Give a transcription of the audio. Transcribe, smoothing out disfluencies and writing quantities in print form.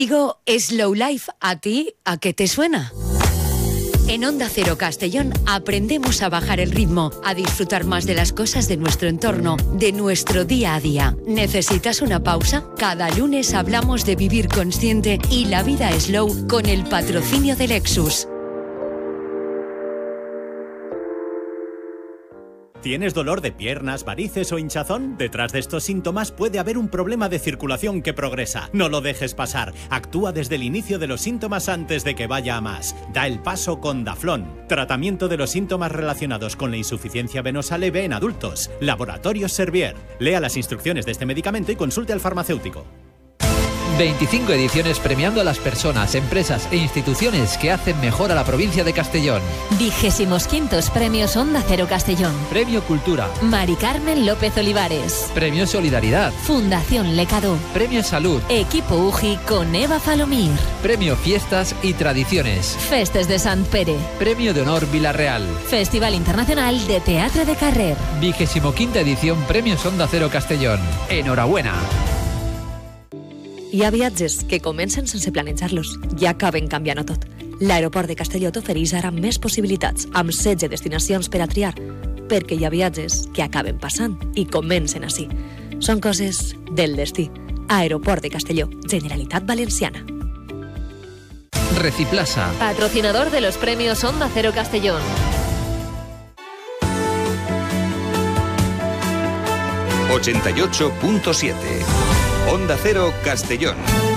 Digo Slow Life, ¿a ti a qué te suena? En Onda Cero Castellón aprendemos a bajar el ritmo, a disfrutar más de las cosas de nuestro entorno, de nuestro día a día. ¿Necesitas una pausa? Cada lunes hablamos de vivir consciente y la vida slow con el patrocinio de Lexus. ¿Tienes dolor de piernas, varices o hinchazón? Detrás de estos síntomas puede haber un problema de circulación que progresa. No lo dejes pasar. Actúa desde el inicio de los síntomas antes de que vaya a más. Da el paso con Daflón. Tratamiento de los síntomas relacionados con la insuficiencia venosa leve en adultos. Laboratorios Servier. Lea las instrucciones de este medicamento y consulte al farmacéutico. 25 ediciones premiando a las personas, empresas e instituciones que hacen mejor a la provincia de Castellón. 25º Premios Onda Cero Castellón. Premio Cultura. Mari Carmen López Olivares. Premio Solidaridad. Fundación Lecado. Premio Salud. Equipo UGI con Eva Falomir. Premio Fiestas y Tradiciones. Festes de Sant Pere. Premio de Honor Villarreal. Festival Internacional de Teatre de Carrer. 25ª edición Premios Onda Cero Castellón. Enhorabuena. Hi ha viatges que comencen sense planejar-los i acaben canviant-ho tot. L'aeroport de Castelló t'ofereix ara més possibilitats, amb 16 destinacions per a triar, perquè hi ha viatges que acaben passant i comencen així. Són coses del destí. Aeroport de Castelló, Generalitat Valenciana. Reciplaza. Patrocinador de los Premios Onda Cero Castellón. ...88.7... Onda Cero Castellón.